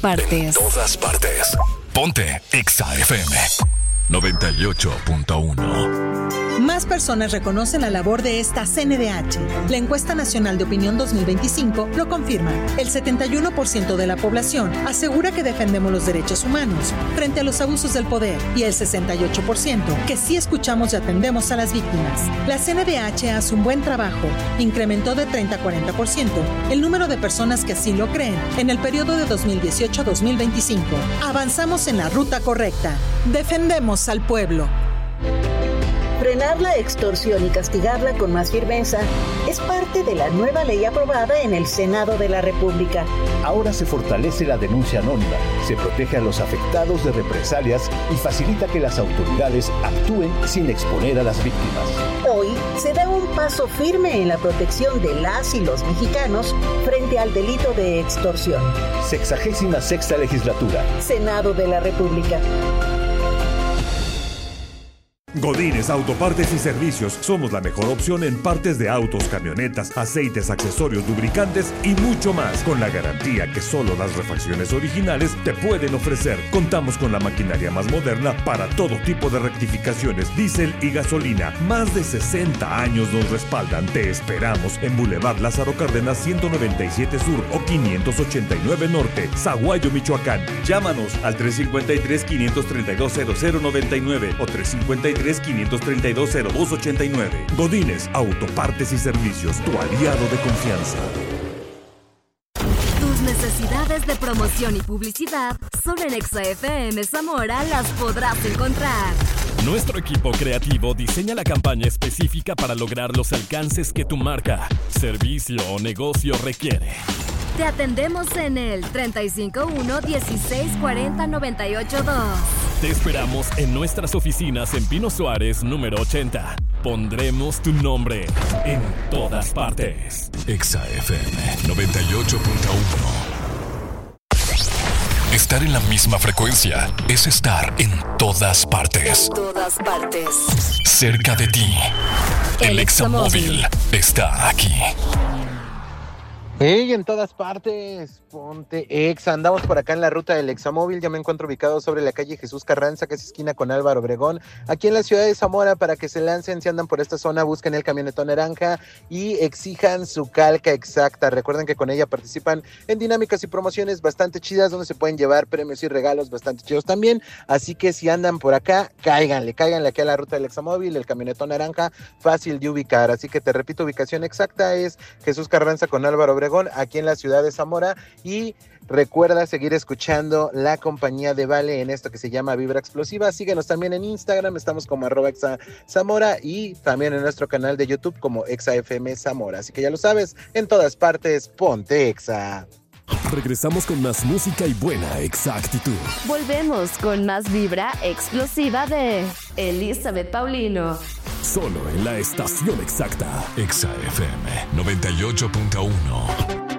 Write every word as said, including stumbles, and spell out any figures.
partes. En todas partes. Ponte Exa F M noventa y ocho punto uno. Más personas reconocen la labor de esta C N D H. La encuesta nacional de opinión dos mil veinticinco lo confirma. El setenta y uno por ciento de la población asegura que defendemos los derechos humanos frente a los abusos del poder y el sesenta y ocho por ciento que sí escuchamos y atendemos a las víctimas. La C N D H hace un buen trabajo. Incrementó de treinta a cuarenta por ciento el número de personas que así lo creen en el periodo de dos mil dieciocho a dos mil veinticinco. Avanzamos en la ruta correcta. Defendemos al pueblo. Frenar la extorsión y castigarla con más firmeza es parte de la nueva ley aprobada en el Senado de la República. Ahora se fortalece la denuncia anónima, se protege a los afectados de represalias y facilita que las autoridades actúen sin exponer a las víctimas. Hoy se da un paso firme en la protección de las y los mexicanos frente al delito de extorsión. Sexagésima sexta legislatura. Senado de la República. Godínez Autopartes y Servicios. Somos la mejor opción en partes de autos, camionetas, aceites, accesorios, lubricantes y mucho más, con la garantía que solo las refacciones originales te pueden ofrecer. Contamos con la maquinaria más moderna para todo tipo de rectificaciones, diésel y gasolina. Más de sesenta años nos respaldan. Te esperamos en Boulevard Lázaro Cárdenas ciento noventa y siete Sur o quinientos ochenta y nueve Norte, Zaguayo, Michoacán. Llámanos al tres cinco tres, quinientos treinta y dos, cero cero noventa y nueve o tres cinco tres, quinientos treinta y dos, cero dos ochenta y nueve. Godínez Autopartes y Servicios, tu aliado de confianza. Tus necesidades de promoción y publicidad solo en Exa F M Zamora las podrás encontrar. Nuestro equipo creativo diseña la campaña específica para lograr los alcances que tu marca, servicio o negocio requiere. Te atendemos en el treinta y cinco uno, dieciséis cuarenta, noventa y ocho dos. Te esperamos en nuestras oficinas en Pino Suárez, número ochenta. Pondremos tu nombre en todas partes. Exa F M noventa y ocho punto uno. Estar en la misma frecuencia es estar en todas partes. En todas partes. Cerca de ti. El, El Examóvil está aquí. Hey, en todas partes, ponte Exa. Andamos por acá en la ruta del Examóvil. Ya me encuentro ubicado sobre la calle Jesús Carranza, que es esquina con Álvaro Obregón, aquí en la ciudad de Zamora. Para que se lancen, si andan por esta zona, busquen el camionetón naranja y exijan su calca exacta. Recuerden que con ella participan en dinámicas y promociones bastante chidas, donde se pueden llevar premios y regalos bastante chidos también. Así que si andan por acá, cáiganle, cáiganle aquí a la ruta del Examóvil, el camionetón naranja, fácil de ubicar. Así que te repito, ubicación exacta es Jesús Carranza con Álvaro Obregón, aquí en la ciudad de Zamora. Y recuerda seguir escuchando la compañía de Vale en esto que se llama Vibra Explosiva. Síguenos también en Instagram, estamos como arroba Exa Zamora, y también en nuestro canal de YouTube como Exa F M Zamora. Así que ya lo sabes, en todas partes, ponte Exa. Regresamos con más música y buena exactitud. Volvemos con más Vibra Explosiva de Elizabeth Paulino. Solo en la estación exacta. Exa F M noventa y ocho punto uno.